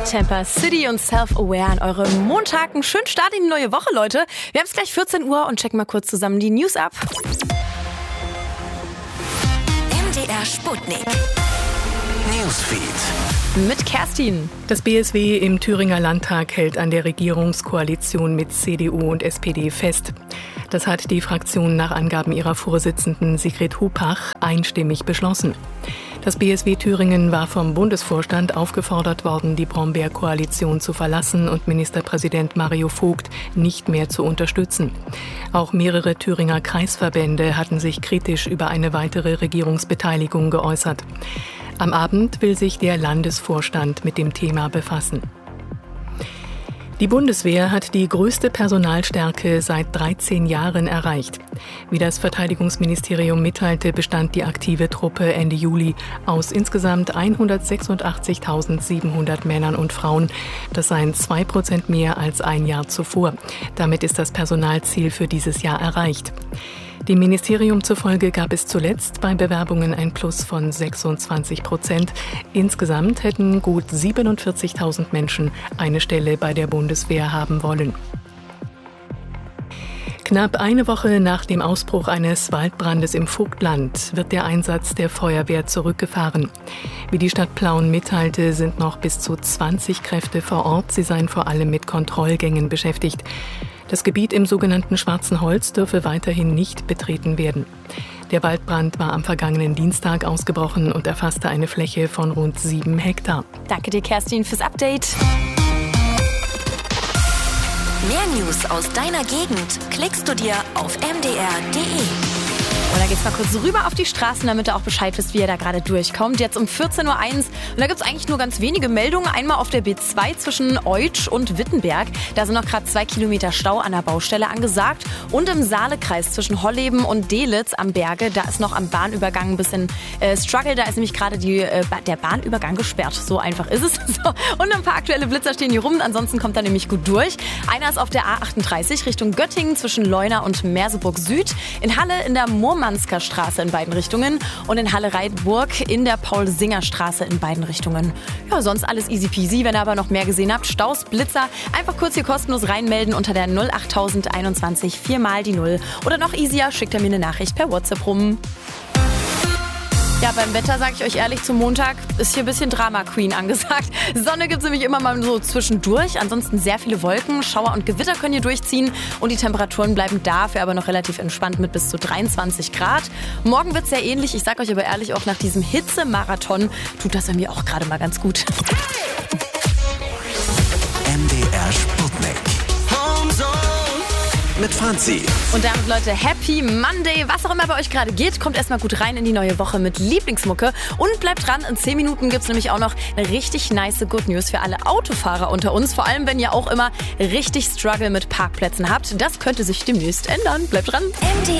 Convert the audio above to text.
Temper City und Self-Aware an eurem Montag. Einen schönen Start in die neue Woche, Leute. Wir haben es gleich 14 Uhr und checken mal kurz zusammen die News ab. MDR Sputnik. Newsfeed. Mit Kerstin. Das BSW im Thüringer Landtag hält an der Regierungskoalition mit CDU und SPD fest. Das hat die Fraktion nach Angaben ihrer Vorsitzenden Sigrid Hupach einstimmig beschlossen. Das BSW Thüringen war vom Bundesvorstand aufgefordert worden, die Brombeer-Koalition zu verlassen und Ministerpräsident Mario Vogt nicht mehr zu unterstützen. Auch mehrere Thüringer Kreisverbände hatten sich kritisch über eine weitere Regierungsbeteiligung geäußert. Am Abend will sich der Landesvorstand mit dem Thema befassen. Die Bundeswehr hat die größte Personalstärke seit 13 Jahren erreicht. Wie das Verteidigungsministerium mitteilte, bestand die aktive Truppe Ende Juli aus insgesamt 186.700 Männern und Frauen. Das seien 2% mehr als ein Jahr zuvor. Damit ist das Personalziel für dieses Jahr erreicht. Dem Ministerium zufolge gab es zuletzt bei Bewerbungen ein Plus von 26%. Insgesamt hätten gut 47.000 Menschen eine Stelle bei der Bundeswehr haben wollen. Knapp eine Woche nach dem Ausbruch eines Waldbrandes im Vogtland wird der Einsatz der Feuerwehr zurückgefahren. Wie die Stadt Plauen mitteilte, sind noch bis zu 20 Kräfte vor Ort. Sie seien vor allem mit Kontrollgängen beschäftigt. Das Gebiet im sogenannten Schwarzen Holz dürfe weiterhin nicht betreten werden. Der Waldbrand war am vergangenen Dienstag ausgebrochen und erfasste eine Fläche von rund 7 Hektar. Danke dir, Kerstin, fürs Update. Mehr News aus deiner Gegend klickst du dir auf mdr.de. Und da geht's mal kurz rüber auf die Straßen, damit ihr auch Bescheid wisst, wie ihr da gerade durchkommt. Jetzt um 14.01 Uhr. Und da gibt's eigentlich nur ganz wenige Meldungen. Einmal auf der B2 zwischen Eutsch und Wittenberg. Da sind noch gerade 2 Kilometer Stau an der Baustelle angesagt. Und im Saalekreis zwischen Holleben und Delitzsch am Berge, da ist noch am Bahnübergang ein bisschen Struggle. Da ist nämlich gerade der Bahnübergang gesperrt. So einfach ist es. So. Und ein paar aktuelle Blitzer stehen hier rum. Ansonsten kommt er nämlich gut durch. Einer ist auf der A38 Richtung Göttingen zwischen Leuna und Merseburg Süd. In Halle in der Murmansker Straße in beiden Richtungen und in Halle-Reitburg in der Paul-Singer-Straße in beiden Richtungen. Ja, sonst alles easy peasy. Wenn ihr aber noch mehr gesehen habt, Staus, Blitzer, einfach kurz hier kostenlos reinmelden unter der 08021 4 mal die 0. Oder noch easier, schickt ihr mir eine Nachricht per WhatsApp rum. Ja, beim Wetter, sage ich euch ehrlich, zum Montag ist hier ein bisschen Drama Queen angesagt. Sonne gibt's nämlich immer mal so zwischendurch. Ansonsten sehr viele Wolken, Schauer und Gewitter können hier durchziehen. Und die Temperaturen bleiben dafür aber noch relativ entspannt mit bis zu 23 Grad. Morgen wird's sehr ähnlich. Ich sage euch aber ehrlich, auch nach diesem Hitzemarathon tut das bei mir auch gerade mal ganz gut. MDR Sputnik. Mit Franzi. Und damit, Leute, Happy Monday. Was auch immer bei euch gerade geht, kommt erstmal gut rein in die neue Woche mit Lieblingsmucke. Und bleibt dran, in 10 Minuten gibt's nämlich auch noch eine richtig nice Good News für alle Autofahrer unter uns. Vor allem, wenn ihr auch immer richtig Struggle mit Parkplätzen habt. Das könnte sich demnächst ändern. Bleibt dran. MDR